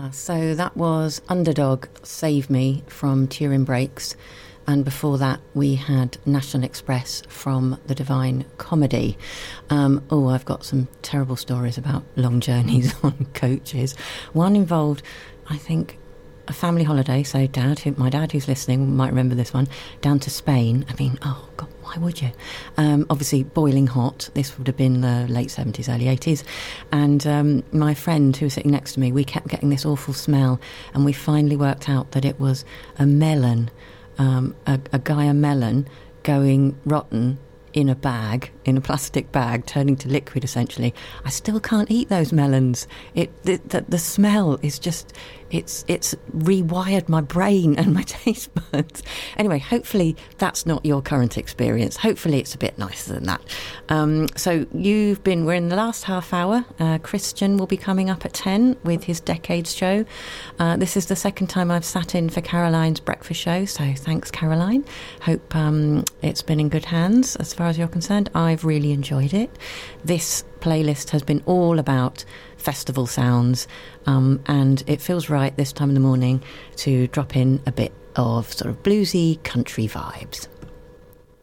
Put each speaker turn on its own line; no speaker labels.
So that was Underdog, Save Me from Turin Breaks. And before that, we had National Express from The Divine Comedy. I've got some terrible stories about long journeys on coaches. One involved, I think, a family holiday. So my dad who's listening might remember this one, down to Spain. I mean, oh God, why would you? Obviously boiling hot. This would have been the late 70s, early 80s. And my friend who was sitting next to me, we kept getting this awful smell, and we finally worked out that it was a melon, a Gaia melon going rotten in a plastic bag, turning to liquid essentially. I still can't eat those melons. The smell is just, it's rewired my brain and my taste buds. Anyway, hopefully that's not your current experience. Hopefully it's a bit nicer than that. So we're in the last half hour. Christian will be coming up at 10 with his Decades show. This is the second time I've sat in for Caroline's breakfast show, so thanks, Caroline. Hope it's been in good hands as far as you're concerned. I've really enjoyed it. This playlist has been all about festival sounds, and it feels right this time in the morning to drop in a bit of sort of bluesy country vibes.